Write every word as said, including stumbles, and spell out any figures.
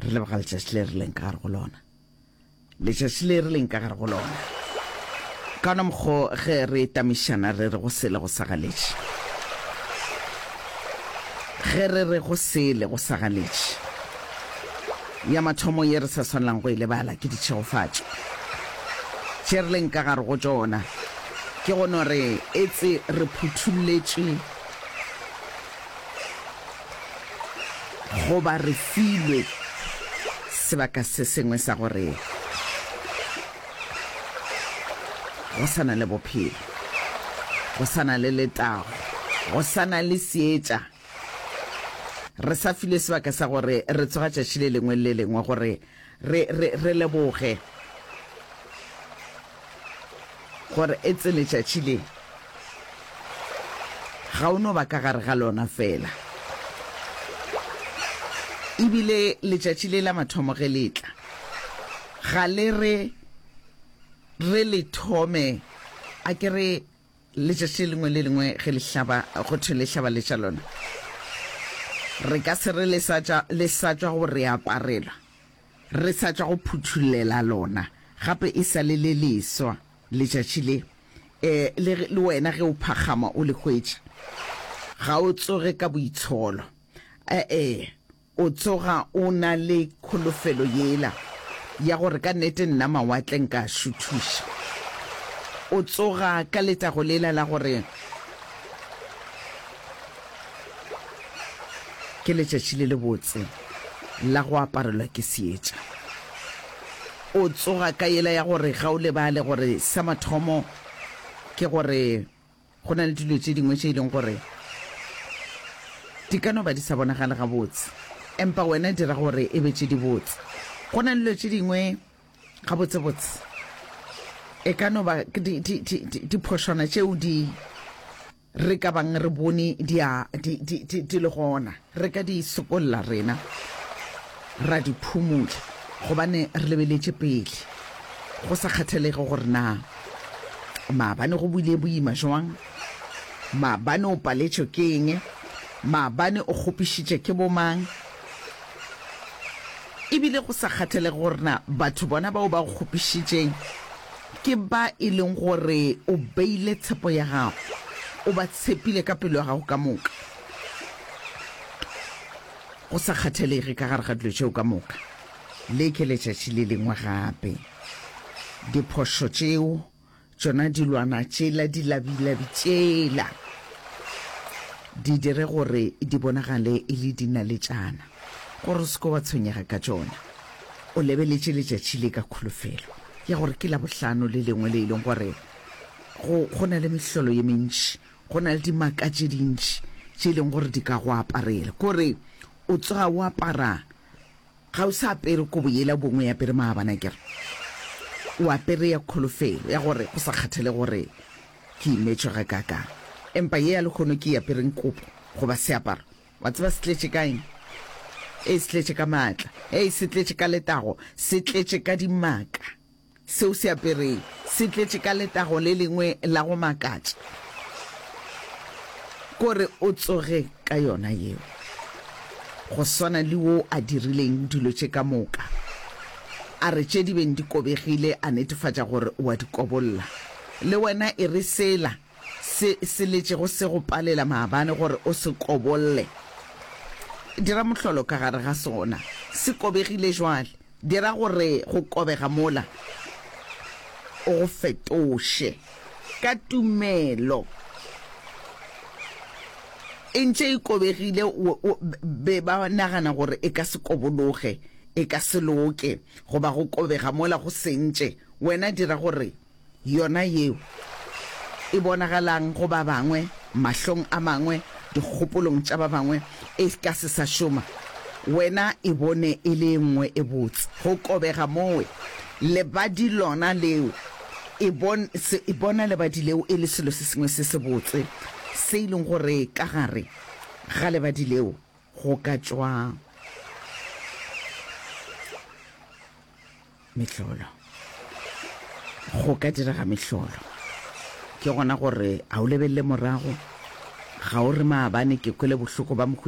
re le ba letšatši le re leng ka gare go lona letšatši le re leng ka gare go lona ka no mgo ge re tamišana re re go sele go sagaletše ge re re go sele go sagaletše ya mathomo ye re sa swanelang go e lebala ke ditšhegofatšo tše re leng ka gare go tšona ke gone re etse re phuthuletše goba re filwe sebaka se sengwe sa gore go sana le bophelo go sana le letago go sana le seetša re sa filwe sebaka sa gore re tsoga tšatši le lengwe le lengwe gore re re re leboge gore e tse letšatši le ga o no ba ka gare ga lona fela ebile letšatši le la mathomo ge letla ga le re re le thome a ke re letšatši lengwe le lengwe ge le hlaba go thwe le hlaba letša lona re ka se re le sa tšwa go re aparelwa re sa tšwa go phuthulela lona gape e sa le le leswa letšatši le eh le wena ge o phagama o le hwetša ga o tsoge ka boitsholo eh eh o tsoga o na le kholofelo yela ya gore ka nnete nna mawatleng ka šuthuša o tsoga ka letago lela la gore ke letšatši le le botse la go aparelwa ke seetša o tsoga ka yela ya gore ga o lebale gore sa mathomo ke gore go na le dilo tše dingwe tše e leng gore di ka no ba di sa bonagale ga botse empa wena dira gore e be tše di botse go na le dilo tše dingwe ga botsebotse e ka no ba diphošwana tšeo di re ka bang re bone di le gona re ka di sokolla rena ra di phumula gobane re lebeletše pele go sa kgathelege gore na maabane go buile boima jwang maabane o paletšwe ke eng maabane o kgopišitše ke bomang ebile go sa kgathelege gore na batho bona bao ba go kgopišitšeng ke ba e leng gore o beile tshepo ya gago o ba tshepile ka pelo ya gago ka moka go sa kgathelege ka gare ga dilo tšeo ka moka le ke letšatši le lengwe gape diphošo tšeo tšona dilwana tšela di labilabi tšela di dire gore di bonagale e le dinaletšana gore se ko wa tshwenyega ka tšona o lebeletše letšatši le ka kholofelo ya gore ke la bohlano le lengwe le e leng gore go na le mehlolo ye mentši go na le dimaka tše dintši tše e leng gore di ka go aparela kore o tsoga o apara ga o sa apere ko boyela bongwe ya apere maabana kere o apere ya kholofelo ya gore go sa kgathele gore ke imetšwe ga kakang empa ye ya lekgono ke apereng kopo goba seaparo wa tseba se tletše kaeng e se tletše ka maatla e se tletše ka letago se tletše ka dimaka seo se apereng se tletše ka letago le lengwe la go makatša kore o tsoge ka yona yeo go swana le wo a dirileng dilo tše ka moka a re tše di beng di kobegile a netefatša gore o a di kobolla le wena e re sela se se letše go se go palela maabane gore o se kobolle dira mohlolo ka gare ga sona se kobegile jwale dira gore go kobega mola o go fetoše ka tumelo e ntše e kobegile be ba nagana gore e ka se kobologe e ka se loke goba go kobega mola go sentše wena dira gore yona yeo e bonagalang go ba bangwe mahlong a mangwe dikgopolong tša ba bangwe e ka se sa šoma wena e bone e le nngwe e botse go kobega mowe lebadi lona leo e bona lebadi leo e le selo se sengwe se se botse se e leng gore ka gare ga lebadi leo go ka tšwa mehlolo go ka direga mehlolo ke gona gore a o lebelle morago ga o re maabane ke kwele bohloko ba